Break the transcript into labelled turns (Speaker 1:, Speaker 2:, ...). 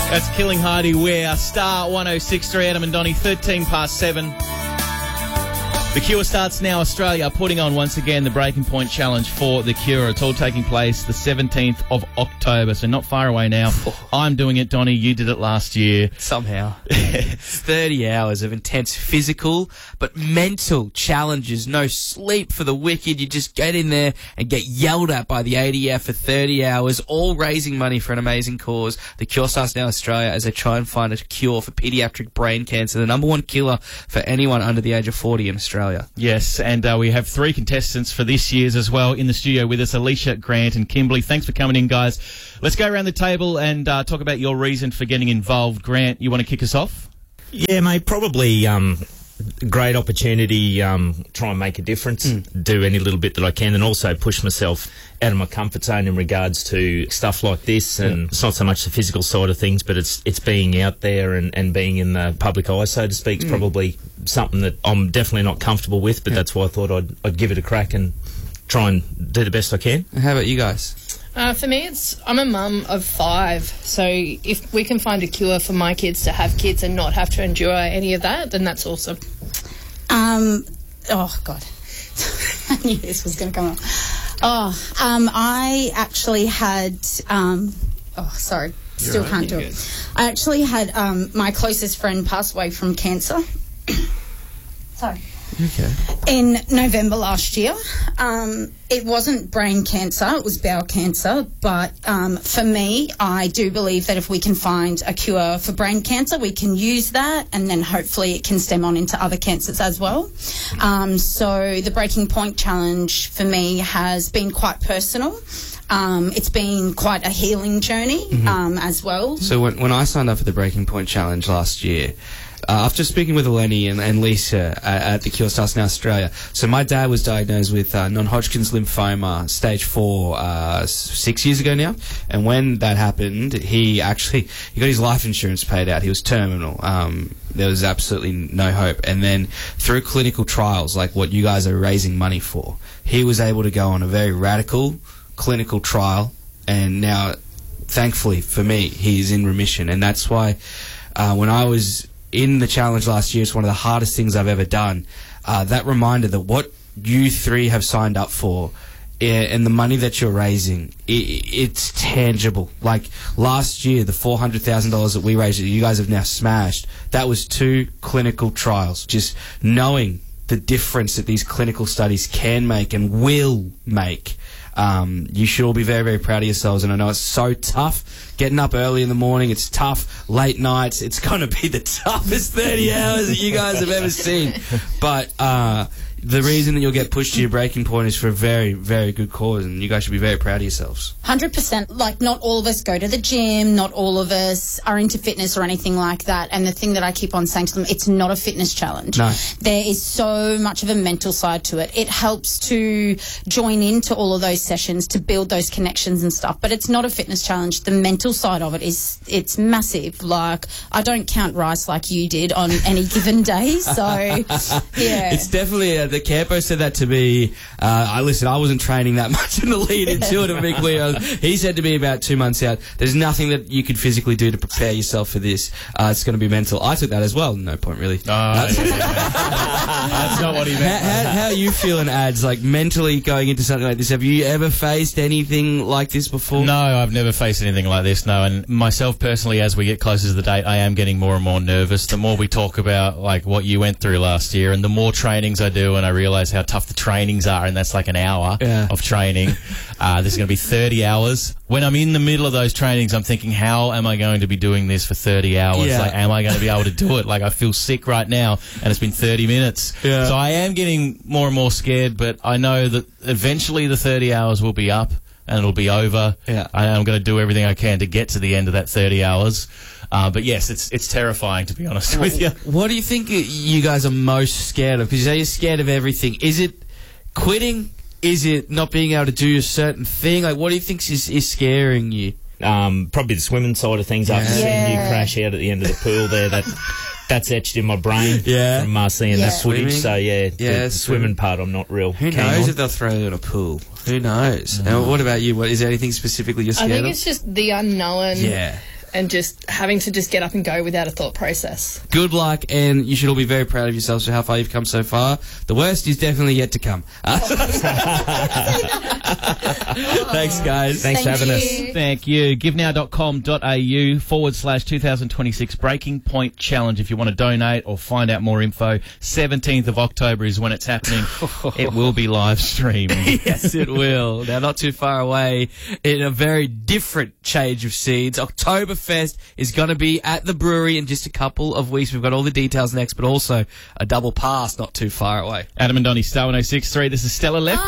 Speaker 1: That's Killing Heidi Ware, Star 106.3, Adam and Donnie, 13 past 7. The Cure starts now. Australia are putting on once again the Breaking Point Challenge for The Cure. It's all taking place the 17th of October, so not far away now. I'm doing it, Donnie. You did it last year.
Speaker 2: Somehow. 30 hours of intense physical but mental challenges. No sleep for the wicked. You just get in there and get yelled at by the ADF for 30 hours, all raising money for an amazing cause. The Cure starts now Australia as they try and find a cure for pediatric brain cancer, the number one killer for anyone under the age of 40 in Australia.
Speaker 1: Yes, and we have 3 contestants for this year's as well in the studio with us, Alicia, Grant and Kimberly. Thanks for coming in, guys. Let's go around the table and talk about your reason for getting involved. Grant, you want to kick us off?
Speaker 3: Yeah, mate, probably great opportunity, try and make a difference, do any little bit that I can, and also push myself out of my comfort zone in regards to stuff like this. And it's not so much the physical side of things, but it's being out there and being in the public eye, so to speak, is probably something that I'm definitely not comfortable with, but that's why I thought I'd give it a crack and try and do the best I can.
Speaker 2: How about you guys?
Speaker 4: For me, I'm a mum of 5, so if we can find a cure for my kids to have kids and not have to endure any of that, then that's awesome.
Speaker 5: Oh, God. I knew this was going to come up. I actually had... sorry. Still can't do it. I actually had my closest friend pass away from cancer. Sorry.
Speaker 2: Okay.
Speaker 5: In November last year. It wasn't brain cancer, it was bowel cancer, but for me, I do believe that if we can find a cure for brain cancer, we can use that, and then hopefully it can stem on into other cancers as well. So the Breaking Point Challenge for me has been quite personal. It's been quite a healing journey as well.
Speaker 2: So when I signed up for the Breaking Point Challenge last year, after speaking with Eleni and Lisa at the Cure Starts Now Australia, so my dad was diagnosed with non-Hodgkin's lymphoma, stage 4, 6 years ago now. And when that happened, he got his life insurance paid out. He was terminal. There was absolutely no hope. And then through clinical trials, like what you guys are raising money for, he was able to go on a very radical clinical trial. And now, thankfully for me, he's in remission. And that's why when I was in the challenge last year, it's one of the hardest things I've ever done. That reminder that what you 3 have signed up for and the money that you're raising, it's tangible. Like last year, the $400,000 that we raised, that you guys have now smashed, that was 2 clinical trials. Just knowing the difference that these clinical studies can make and will make. You should all be very, very proud of yourselves, and I know it's so tough getting up early in the morning. It's tough late nights. It's going to be the toughest 30 hours that you guys have ever seen, but the reason that you'll get pushed to your breaking point is for a very, very good cause, and you guys should be very proud of yourselves.
Speaker 5: 100%. Like, not all of us go to the gym, not all of us are into fitness or anything like that, and the thing that I keep on saying to them, it's not a fitness challenge.
Speaker 2: No.
Speaker 5: There is so much of a mental side to it. It helps to join into all of those sessions, to build those connections and stuff, but it's not a fitness challenge. The mental side of it it's massive. Like, I don't count rice like you did on any given day, so, yeah.
Speaker 2: It's definitely... the campo said that to me. I wasn't training that much in the lead into it, to be clear. He said to me about 2 months out, there's nothing that you could physically do to prepare yourself for this. It's going to be mental. I took that as well. No point, really.
Speaker 1: That's not what he meant.
Speaker 2: How are you feeling, Ads, like mentally going into something like this? Have you ever faced anything like this before?
Speaker 1: No, I've never faced anything like this, no. And myself personally, as we get closer to the date, I am getting more and more nervous. The more we talk about like what you went through last year, and the more trainings I do, and I realise how tough the trainings are, and that's like an hour of training. There's going to be 30 hours. When I'm in the middle of those trainings, I'm thinking, how am I going to be doing this for 30 hours?
Speaker 2: Yeah.
Speaker 1: Like, am I going to be able to do it? Like, I feel sick right now, and it's been 30 minutes.
Speaker 2: Yeah.
Speaker 1: So I am getting more and more scared, but I know that eventually the 30 hours will be up, and it'll be over.
Speaker 2: Yeah.
Speaker 1: I'm going to do everything I can to get to the end of that 30 hours. But yes, it's terrifying, to be honest with you.
Speaker 2: What do you think you guys are most scared of? Because you say you're scared of everything. Is it quitting? Is it not being able to do a certain thing? Like, what do you think is scaring you?
Speaker 3: Probably the swimming side of things. After seeing you crash out at the end of the pool there, that's etched in my brain from seeing that footage. So the swimming part I'm not real
Speaker 2: Who
Speaker 3: keen
Speaker 2: knows
Speaker 3: on.
Speaker 2: if they'll throw you in a pool? Who knows? And what about you? Is there anything specifically you're scared of?
Speaker 4: I think it's just the unknown.
Speaker 2: Yeah.
Speaker 4: and just having to just get up and go without a thought process.
Speaker 2: Good luck, and you should all be very proud of yourselves for how far you've come so far. The worst is definitely yet to come. Thanks, guys.
Speaker 3: Thanks for having us.
Speaker 1: Thank you. GiveNow.com.au/2026 Breaking Point Challenge if you want to donate or find out more info. 17th of October is when it's happening. It will be live streamed.
Speaker 2: Yes, it will. Now, not too far away, in a very different change of scenes, Oktoberfest is going to be at the brewery in just a couple of weeks. We've got all the details next, but also a double pass not too far away.
Speaker 1: Adam and Donnie, Star 106.3. This is Stella Left.